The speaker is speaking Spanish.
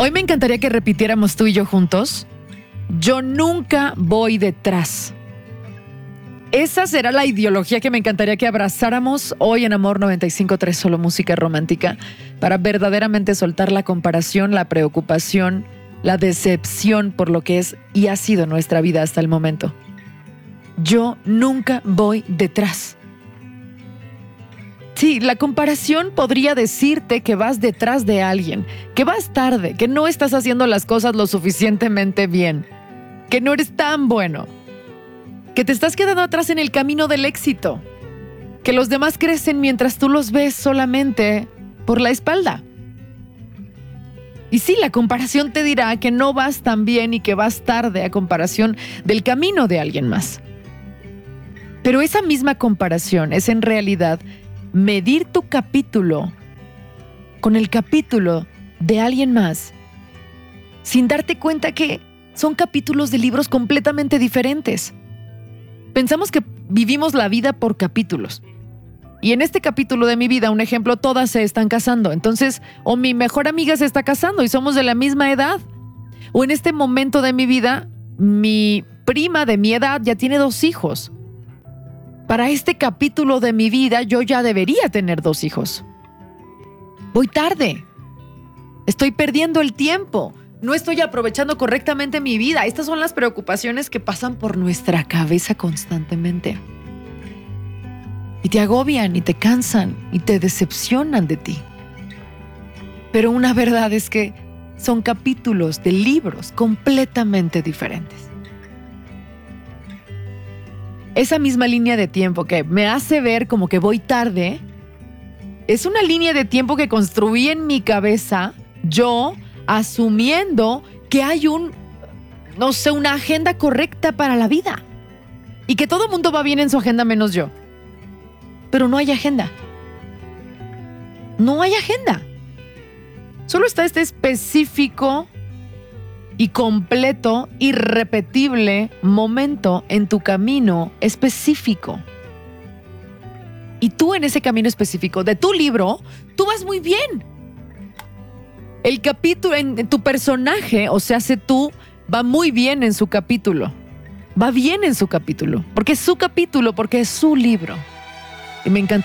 Hoy me encantaría que repitiéramos tú y yo juntos. Yo nunca voy detrás. Esa será la ideología que me encantaría que abrazáramos hoy en Amor 95.3, solo música romántica, para verdaderamente soltar la comparación, la preocupación, la decepción por lo que es y ha sido nuestra vida hasta el momento. Yo nunca voy detrás. Sí, la comparación podría decirte que vas detrás de alguien, que vas tarde, que no estás haciendo las cosas lo suficientemente bien, que no eres tan bueno, que te estás quedando atrás en el camino del éxito, que los demás crecen mientras tú los ves solamente por la espalda. Y sí, la comparación te dirá que no vas tan bien y que vas tarde a comparación del camino de alguien más. Pero esa misma comparación es en realidad medir tu capítulo con el capítulo de alguien más sin darte cuenta que son capítulos de libros completamente diferentes. Pensamos que vivimos la vida por capítulos. Y en este capítulo de mi vida, un ejemplo, todas se están casando. Entonces, o mi mejor amiga se está casando y somos de la misma edad. O en este momento de mi vida, mi prima de mi edad ya tiene 2 hijos. Para este capítulo de mi vida, yo ya debería tener 2 hijos. Voy tarde. Estoy perdiendo el tiempo. No estoy aprovechando correctamente mi vida. Estas son las preocupaciones que pasan por nuestra cabeza constantemente. Y te agobian, y te cansan, y te decepcionan de ti. Pero una verdad es que son capítulos de libros completamente diferentes. Esa misma línea de tiempo que me hace ver como que voy tarde, es una línea de tiempo que construí en mi cabeza, yo asumiendo que hay una agenda correcta para la vida. Y que todo mundo va bien en su agenda menos yo. Pero no hay agenda. No hay agenda. Solo está este específico y completo, irrepetible momento en tu camino específico. Y tú en ese camino específico de tu libro, tú vas muy bien. El capítulo, en tu personaje, o sea, tú, va muy bien en su capítulo. Va bien en su capítulo. Porque es su capítulo, porque es su libro. Y me encanta.